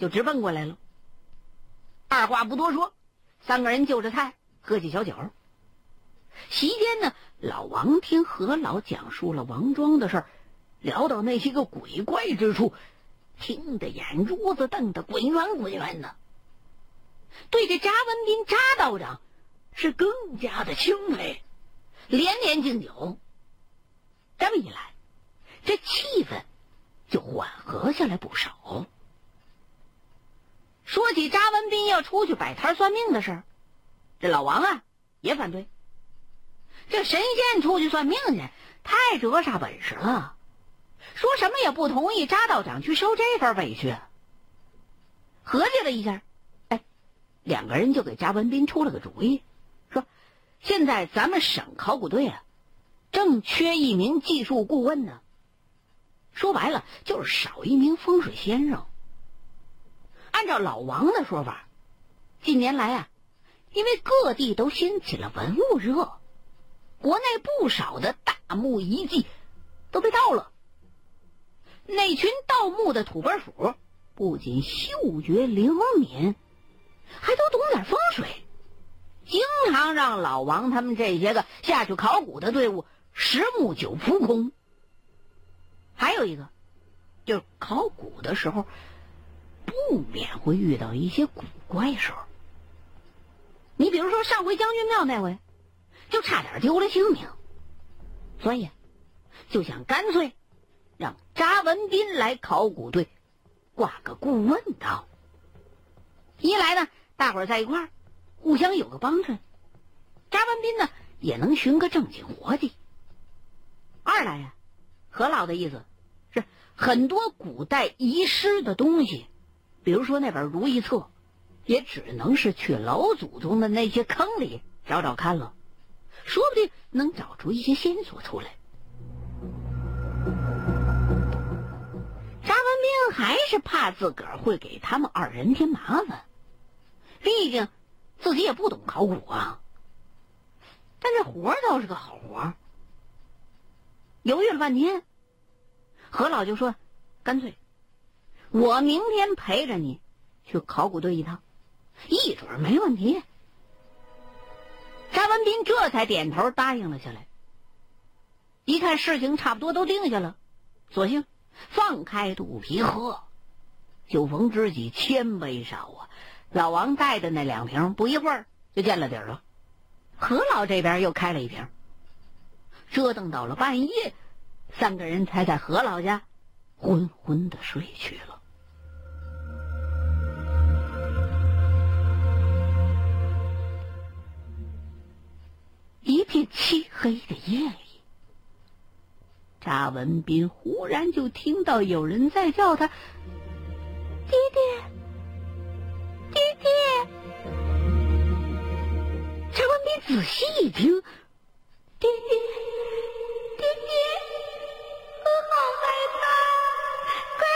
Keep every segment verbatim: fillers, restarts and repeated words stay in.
就直奔过来了。二话不多说，三个人就着菜喝起小酒。席间呢，老王听何老讲述了王庄的事儿，聊到那些个鬼怪之处，听得眼珠子瞪得滚圆滚圆的，对这查文斌查道长是更加的钦佩，连连敬酒。这么一来，这气氛就缓和下来不少。说起查文斌要出去摆摊算命的事儿，这老王啊也反对。这神仙出去算命去，太折煞本事了，说什么也不同意查道长去受这份委屈。合计了一下，哎，两个人就给查文斌出了个主意，说现在咱们省考古队啊正缺一名技术顾问呢，说白了就是少一名风水先生。按照老王的说法，近年来啊，因为各地都兴起了文物热，国内不少的大墓遗迹都被盗了。那群盗墓的土拨鼠不仅嗅觉灵敏，还都懂点风水，经常让老王他们这些个下去考古的队伍十墓九扑空。还有一个就是考古的时候不免会遇到一些古怪事儿。你比如说上回将军庙那回就差点丢了性命，所以就想干脆让查文斌来考古队挂个顾问道。一来呢，大伙儿在一块儿互相有个帮衬，查文斌呢也能寻个正经活计。二来呀、啊，何老的意思是很多古代遗失的东西，比如说那本如意册，也只能是去老祖宗的那些坑里找找看了，说不定能找出一些线索出来。查文斌还是怕自个儿会给他们二人添麻烦，毕竟自己也不懂考古啊。但这活儿倒是个好活儿。犹豫了半天，何老就说干脆我明天陪着你去考古队一趟，一准没问题。查文斌这才点头答应了下来。一看事情差不多都定下了，索性放开肚皮喝。酒逢知己千杯少啊，老王带的那两瓶不一会儿就见了底儿了。何老这边又开了一瓶，折腾到了半夜，三个人才在何老家昏昏的睡去了。一片漆黑的夜里，查文斌忽然就听到有人在叫他爹爹爹爹。查文斌仔细一听，爹爹爹爹，我好害怕，快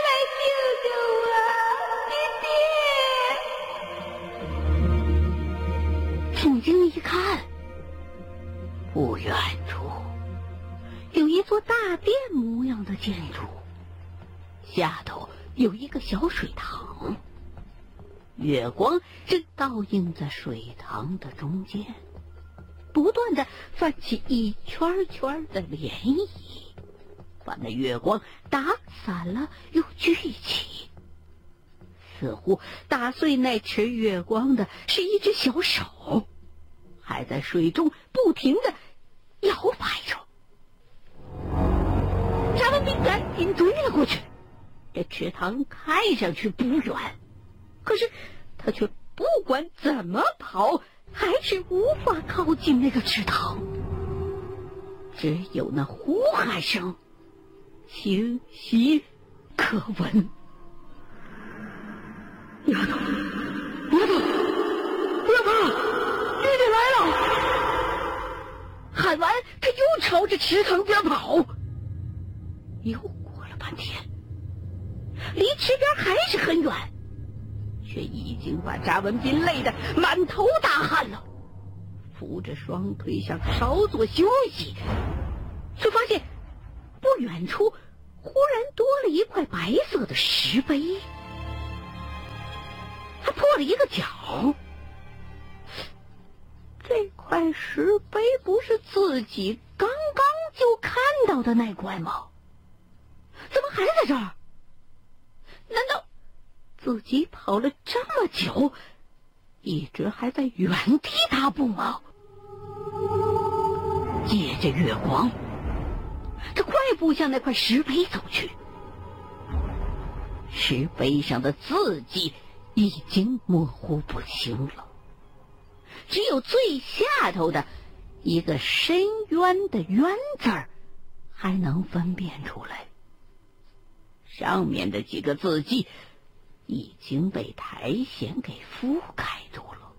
来救救我，爹爹。定睛一看，不远处有一座大殿模样的建筑，下头有一个小水塘，月光正倒映在水塘的中间，不断的泛起一圈圈的涟漪，把那月光打散了又聚起。似乎打碎那池月光的是一只小手，还在水中不停的摇摆着。查文斌赶紧追了过去，这池塘看上去不远，可是他却不管怎么跑，还是无法靠近那个池塘。只有那呼喊声清晰可闻。丫头，丫头，不要怕，爹爹来了！喊完，他又朝着池塘边跑。又过了半天，离池边还是很远，却已经把查文斌累得满头大汗了。扶着双腿想稍作休息，却发现不远处忽然多了一块白色的石碑。 破了一个角。这块石碑不是自己刚刚就看到的那块吗？怎么还在这儿？难道自己跑了这么久，一直还在原地踏步吗？借着月光，这快步向那块石碑走去。石碑上的字迹已经模糊不清了，只有最下头的一个深渊的渊字儿还能分辨出来，上面的几个字迹已经被苔藓给覆盖住了。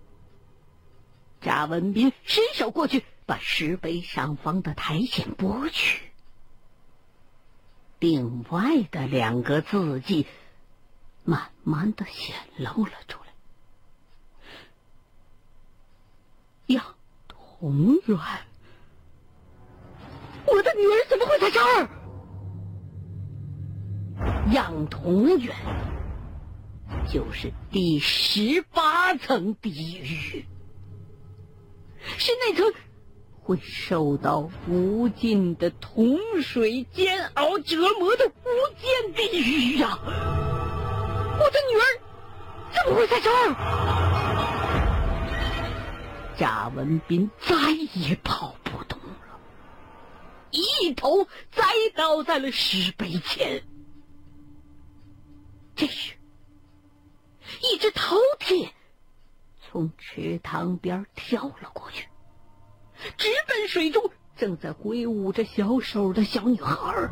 查文斌伸手过去，把石碑上方的苔藓拨去。另外的两个字迹慢慢的显露了出来。杨同源，我的女儿怎么会在这儿？杨同源就是第十八层地狱，是那层会受到无尽的铜水煎熬折磨的无间地狱呀！我的女儿怎么会在这儿？查文斌再也跑不动了，一头栽倒在了石碑前。这时，一只饕餮从池塘边跳了过去，直奔水中正在挥舞着小手的小女孩。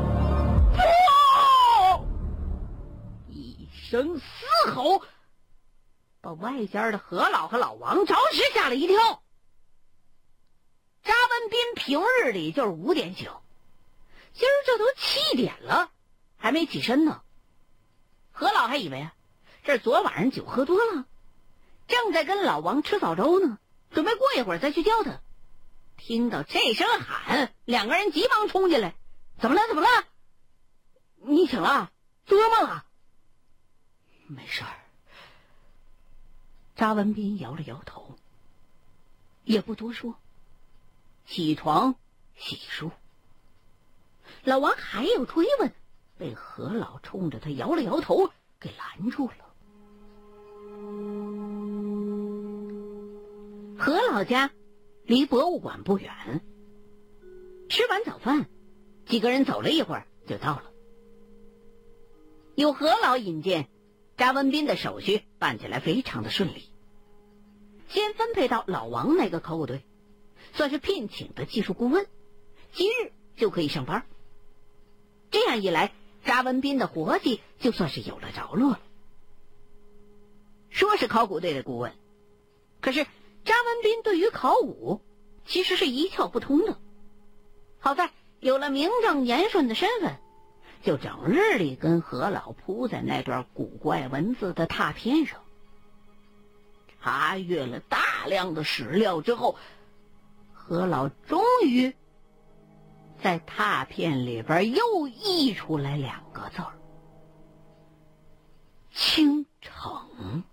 不！一声嘶吼，把外间的何老和老王着实吓了一跳。查文斌平日里就是五点醒，今儿这都七点了，还没起身呢。何老还以为啊，这昨晚上酒喝多了，正在跟老王吃早粥呢，准备过一会儿再去叫他。听到这声喊，两个人急忙冲进来。怎么了？怎么了？你醒了？做噩梦了？没事儿。查文斌摇了摇头，也不多说，起床洗漱。老王还有追问，被何老冲着他摇了摇头给拦住了。何老家离博物馆不远，吃完早饭，几个人走了一会儿就到了。有何老引荐，查文斌的手续办起来非常的顺利。先分配到老王那个考古队，算是聘请的技术顾问，即日就可以上班。这样一来，查文斌的活计就算是有了着落了。说是考古队的顾问，可是查文斌对于考古其实是一窍不通的。好在有了名正言顺的身份，就整日里跟何老扑在那段古怪文字的拓片上，查阅了大量的史料之后，何老终于在拓片里边又译出来两个字儿：青城。